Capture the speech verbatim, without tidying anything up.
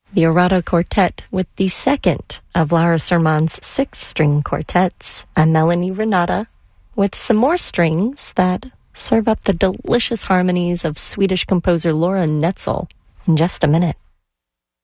the Errata Quartet with the second of Laura Sermon's six string quartets. I'm Melanie Renata with some more strings that serve up the delicious harmonies of Swedish composer Laura Netzel in just a minute.